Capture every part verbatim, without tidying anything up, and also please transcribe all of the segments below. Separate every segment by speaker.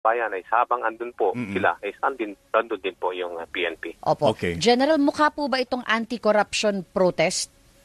Speaker 1: bayan ay habang andun po
Speaker 2: Mm-mm.
Speaker 1: sila, ay andun, andun din po yung uh, P N P.
Speaker 3: Opo.
Speaker 2: Okay.
Speaker 3: General, mukha po ba itong anti-corruption protest?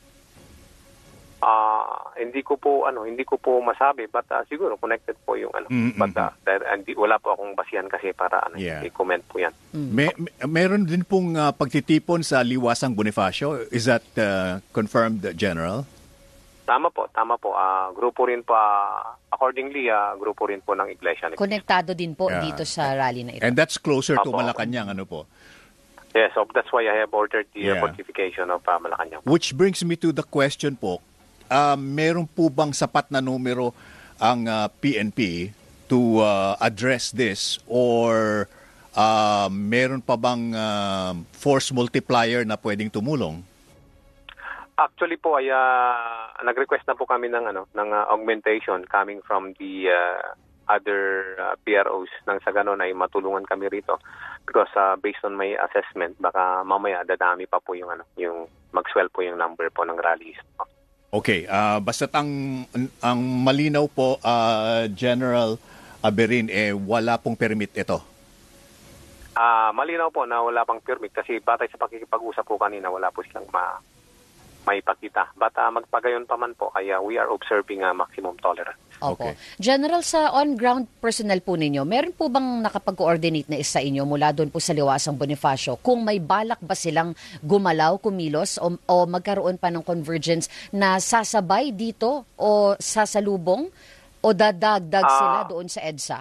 Speaker 1: Ah, hindi ko po ano, hindi ko po masabi, but uh, siguro connected po yung ano.
Speaker 2: Mm-mm.
Speaker 1: But uh, dahil, hindi, wala po akong basihan kasi para ano,
Speaker 2: Yeah.
Speaker 1: i-comment po yan.
Speaker 2: May, may- meron din pong ah, pagtitipon sa Liwasang Bonifacio. Is that uh, confirmed, General?
Speaker 1: Tama po, tama po. Ah, grupo rin po, ah, accordingly, ah, grupo rin po ng iglesia. ni-
Speaker 3: Konektado din po
Speaker 2: Yeah.
Speaker 3: dito sa rally na ito.
Speaker 2: And that's closer to
Speaker 1: Apo.
Speaker 2: Malacanang, ano po?
Speaker 1: Yes, so that's why I have ordered the
Speaker 2: Yeah.
Speaker 1: uh, fortification of uh, Malacanang.
Speaker 2: Which brings me to the question po, uh, meron po bang sapat na numero ang uh, P N P to uh, address this, or uh, meron pa bang uh, force multiplier na pwedeng tumulong?
Speaker 1: Actually po ay ah, nag-request na po kami ng ano ng ah, augmentation coming from the ah, other ah, P R Os nang sa ganon ay matulungan kami rito because ah, based on my assessment baka mamaya dadami pa po yung ano yung mag-swell po yung number po ng rallies.
Speaker 2: Okay, uh, basta't ang, ang malinaw po, uh, General Aberin, eh, wala pong permit ito.
Speaker 1: Ah, malinaw po na wala pang permit kasi batay sa pakikipag-usap po kanina wala po silang ma maipakita. But ah, magpagayon pa man po ay ah, we are observing a maximum tolerance.
Speaker 3: Opo.
Speaker 2: Okay.
Speaker 3: General, sa on-ground personnel po ninyo, meron po bang nakapag-coordinate na isa inyo mula doon po sa Liwasang Bonifacio kung may balak ba silang gumalaw, kumilos o, o magkaroon pa ng convergence na sasabay dito o sasalubong o dadagdag
Speaker 1: Ah.
Speaker 3: sila doon sa EDSA?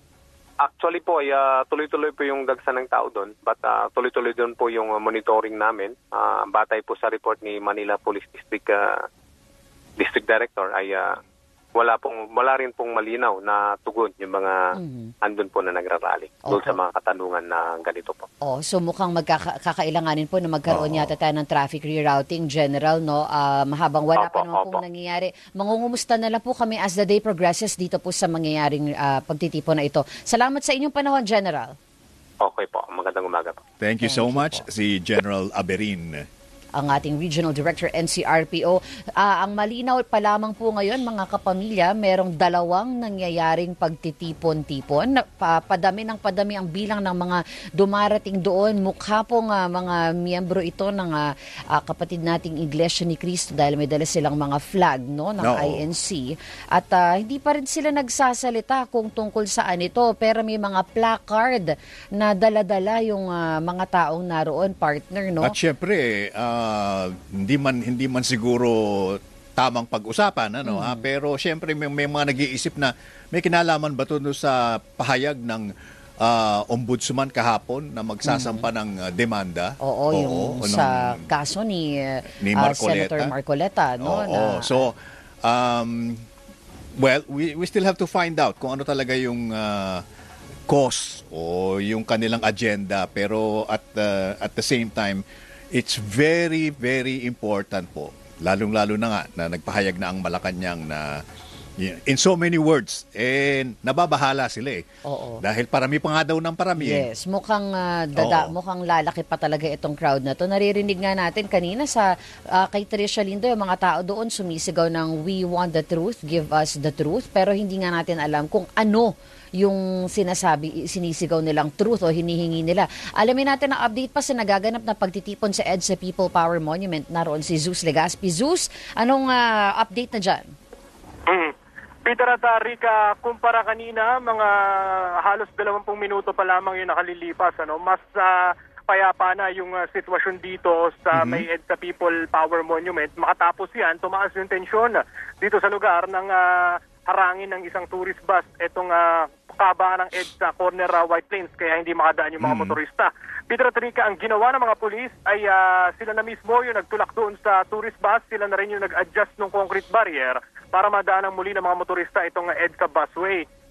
Speaker 1: Actually po, ay, ah, tuloy-tuloy po yung dagsa ng tao doon. But ah, tuloy-tuloy doon po yung ah, monitoring namin. Ah, batay po sa report ni Manila Police District ah, District Director ay ah, wala pong wala rin pong malinaw na tugon yung mga andun po na nagrarally doon
Speaker 3: Opo.
Speaker 1: sa mga katanungan na ganito po.
Speaker 3: Oh, so mukhang magkakailanganin po na magkaroon
Speaker 2: Oo.
Speaker 3: yata tayo ng traffic rerouting, General, no? Ah, mahabang wala pa
Speaker 1: Opo,
Speaker 3: naman pong
Speaker 1: opo.
Speaker 3: nangyayari. Mangungumusta na lang po kami as the day progresses dito po sa mangyayaring ah, pagtitipon na ito. Salamat sa inyong panahon, General.
Speaker 1: Okay po, magandang umaga po.
Speaker 2: Thank you
Speaker 3: Thank
Speaker 2: so
Speaker 3: you
Speaker 2: much,
Speaker 3: po.
Speaker 2: si General Aberin.
Speaker 3: Ang ating Regional Director N C R P O. Ah, ang malinaw pa lamang po ngayon, mga kapamilya, merong dalawang nangyayaring pagtitipon-tipon. Pa, padami ng padami ang bilang ng mga dumarating doon. Mukha pong ah, mga miyembro ito ng ah, ah, kapatid nating Iglesia ni Cristo dahil may dala silang mga flag, no, ng
Speaker 2: Oo.
Speaker 3: I N C. At ah, hindi pa rin sila nagsasalita kung tungkol saan ito, pero may mga placard na dala-dala yung ah, mga taong naroon, partner, no?
Speaker 2: At syempre, ah, hindi man hindi man siguro tamang pag-usapan, ano, ha? Pero syempre may, may mga nag-iisip na may kinalaman ba to no sa pahayag ng ah, ombudsman kahapon na magsasampa ng ah, demanda?
Speaker 3: Oo, yung
Speaker 2: ng-
Speaker 3: sa kaso ni,
Speaker 2: ni
Speaker 3: ah,
Speaker 2: Marcoleta.
Speaker 3: Senator Marcoleta, no?
Speaker 2: Oo.
Speaker 3: na,
Speaker 2: So, um, well, we, we still have to find out kung ano talaga yung ah, cause o yung kanilang agenda. Pero at, the at the same time, it's very, very important po, lalong-lalo na nga na nagpahayag na ang Malacanang na in so many words, eh, nababahala sila eh.
Speaker 3: Oo.
Speaker 2: Dahil parami pa nga daw ng parami eh.
Speaker 3: Yes, mukhang ah, dada,
Speaker 2: Oo.
Speaker 3: mukhang lalaki pa talaga itong crowd na to. Naririnig nga natin kanina sa ah, kay Tricia Lindo, yung mga tao doon sumisigaw ng "We want the truth, give us the truth", pero hindi nga natin alam kung ano yung sinasabi, sinisigaw nilang truth o hinihingi nila. Alamin natin ang update pa sa nagaganap na pagtitipon sa EDSA People Power Monument. Naroon si Zeus Legaspi. Zeus, anong ah, update na dyan?
Speaker 4: Mm. Peter at uh, Rica, kumpara kanina, mga halos dalawampung minuto pa lamang yung nakalilipas. Ano? Mas uh, payapa na yung uh, sitwasyon dito sa may EDSA People Power Monument. Makatapos yan, tumaas yung tensyon dito sa lugar ng uh, harangin ng isang tourist bus. Itong uh, kabaan ng EDSA corner uh, White Plains, kaya hindi makadaan yung mga
Speaker 2: Mm.
Speaker 4: motorista. Peter at Rica, ang ginawa ng mga pulis ay uh, sila na mismo yung nagtulak doon sa tourist bus, sila na rin yung nag-adjust ng concrete barrier para madaan muli ng mga motorista itong uh, EDSA busway.